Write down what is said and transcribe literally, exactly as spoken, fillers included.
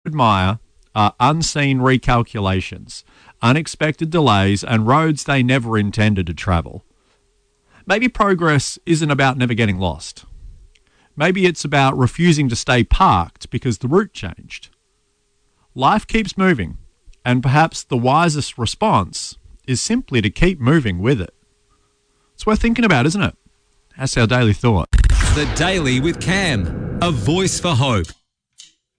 admire are unseen recalculations, unexpected delays, and roads they never intended to travel. Maybe progress isn't about never getting lost. Maybe it's about refusing to stay parked because the route changed. Life keeps moving, and perhaps the wisest response is simply to keep moving with it. It's worth thinking about, isn't it? That's our daily thought. The Daily with Cam, a voice for hope.